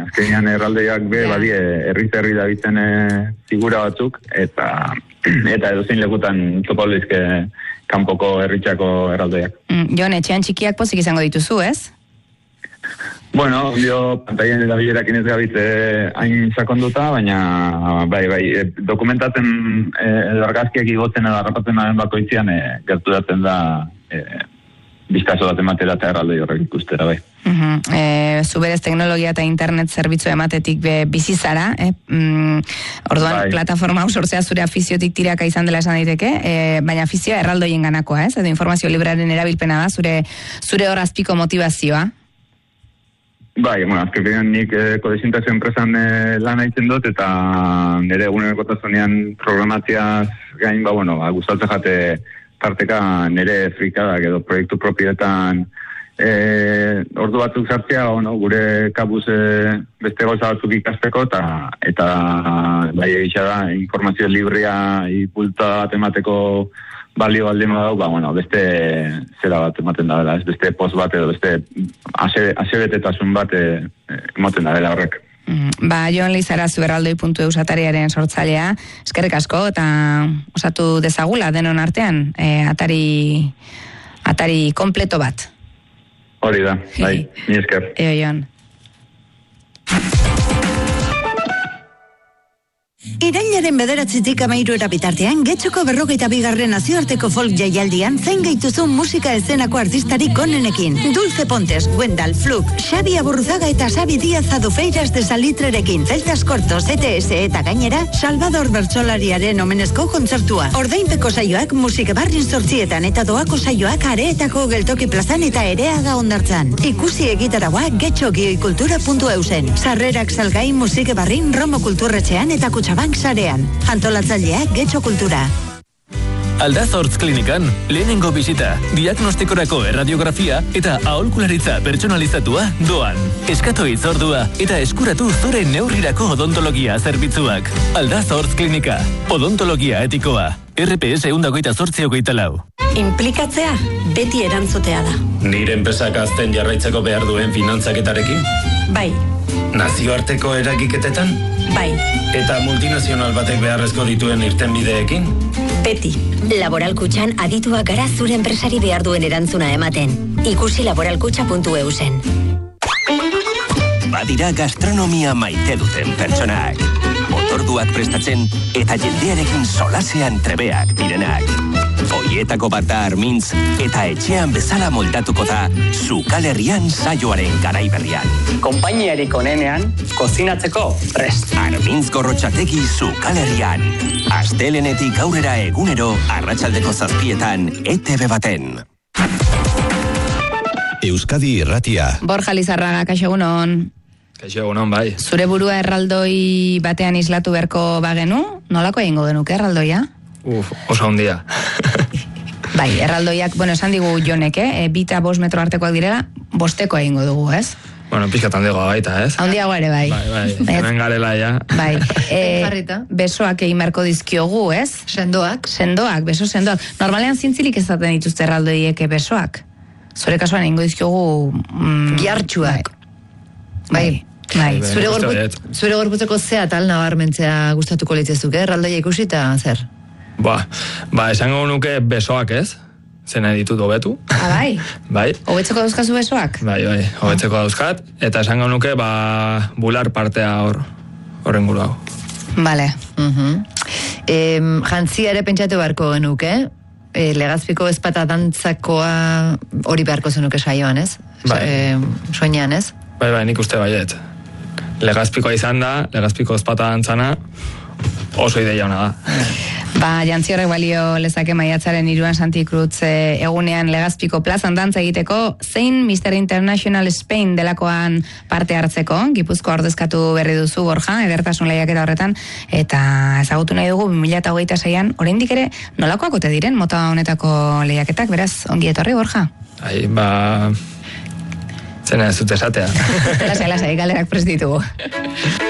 azkenean erraldoiak badie herri dabitzen figura batzuk, eta edozein lekutan topa lezke kanpoko herritxako erraldoiak. Jon, etxean txikiak pozik izango dituzu, ez? Bueno, jo pantaien erabilerakin ez gabitze hain sakonduta, baina bai, dokumentatzen argazkiak igotzen edo harrapatzenaren bakoitzean gertu daten da bizkaso bat ematera eta erraldoi horrek ikustera, bai. Zuberez teknologia eta internet zerbitzu ematetik bizi zara, orduan bai. Plataforma hau sortzea zure afiziotik tiraka izan dela esan daiteke, baina afizioa erraldoien ganakoa, ez? Edo informazio librearen erabilpena da, zure hor azpiko motivazioa. Bai, azkenean nik kodezintasun enpresan lan egiten dut, eta nire egunerokotasunean programatziaz gain, gustatzen jate parteka nire frikadak edo proiektu propioetan ordu batzuk sartzea, gure kabuz beste gauza batzuk ikasteko, eta bai egitza da, informazio librea ipulta bat emateko balio baldin badau, beste zera bat ematen da dela, beste post bat edo beste asebetetasun bat ematen da dela horrek. Jon Lizara zuberraldoi.eu atariaren sortzailea, eskerrik asko eta osatu dezagula denon artean, atari kompleto bat. Hori da, bai, ni esker. Jon. Irailaren 9-tik 13 bitartean, Getxoko 42. nazioarteko folk jaialdian zein gaituzun musika eszenako artistarik onenekin. Dulce Pontes, Wendal, Fluk, Xabi Aburruzaga eta Xabi Díaz Adufeiras de Salitrerekin, Celtas Cortos, ETS eta gainera, Salvador Bertsolariaren omenezko kontzertua. Ordainpeko saioak Musikebarrin 8 eta doako saioak Areetako Geltoki plazan eta Ereaga Hondartzan. Ikusi egitaragoa getxogioikultura.eusen. Sarrerak salgai Musikebarrin, Romo Kulturretxean eta Kutxabank sarean. Antolatzaileak Getxo Kultura. Aldazortz klinikan, lehenengo bisita, diagnostikorako erradiografia eta aholkularitza pertsonalizatua doan. Eskatu hitzordua eta eskuratu zure neurrirako odontologia zerbitzuak. Aldazortz klinika, odontologia etikoa. RPS 128 Inplikatzea beti erantzutea da. Nire enpresak azten jarraitzeko behar duen finantzaketarekin? Bai. Nazioarteko eragiketetan? Bai. Eta multinazional batek beharrezko dituen irtenbideekin? Beti. Laboral Kutxan adituak gara zure enpresari behar duen erantzuna ematen. Ikusi laboralkutxa.eusen. Badira gastronomia maite duten pertsonak. Otorduak prestatzen eta jendearekin solasean trebeak direnak. Oietako bat da Armintz eta etxean bezala moldatuko da Zukal Herrian saioaren garaiberrian. Konpainiarik onenean, kozinatzeko prest. Armintz Gorrotxategi Zukal Herrian. Astelenetik aurrera egunero, arratsaldeko 7:00 ETV baten. Euskadi Irratia. Borja Lizarraga, kaixo egunon. Kaixo egunon, bai. Zure burua erraldoi batean islatu beharko bagenu, nolako egingo genuke erraldoia? Oso handia. Bai, erraldoiak, esan digu Jonek, 2 eta 5 metro artekoak direla, 5 egingo dugu, ez? Pizkatan digo baita, ez? Handiago ere, bai. Bai, hemen garela, ja. Bai, besoak egin marko dizkiogu, ez? Sendoak, beso sendoak. Normalean zintzilik ezaten dituzte erraldoiek besoak. Zure kasuan egingo dizkiogu... giartxuak. Bai. Zure gorputzeko zea tal nabarmentzea gustatuko litzezuke, erraldoia ikusi eta zer? Esango nuke besoak, ez? Zena ditut hobetu. Bai? Bai. Hobetzeko dauzkazu besoak? Bai, hobetzeko dauzkat. Eta esango nuke, bular partea horren guru hau. Bale. Jantzia ere pentsatu beharko genuke, Legazpiko ezpata dantzakoa hori beharko zenuke saioan, ez? Soinean, ez? Bai, nik uste baiet. Legazpikoa izan da, Legazpiko ezpata dantzana oso ideia hona da. Jantzi horrek balio lezake maiatzaren 3 Santi Cruz egunean Legazpiko plazan dantza egiteko, zein Mr. International Spain delakoan parte hartzeko, Gipuzkoa ordezkatu berri duzu, Borja, edertasun lehiaketa horretan, eta ezagutu nahi dugu 2026an, oraindik ere nolakoak ote diren mota honetako lehiaketak, beraz, ongi etorri, Borja? Zena ez dut esatea. Lasai, galderak prest ditugu.